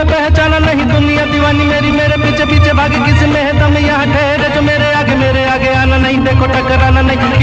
पहचाना नहीं, दुनिया दीवानी मेरी, मेरे पीछे पीछे भागे, किसी में है दम यहाँ ठहरे जो मेरे आगे आना नहीं, देखो टकराना नहीं।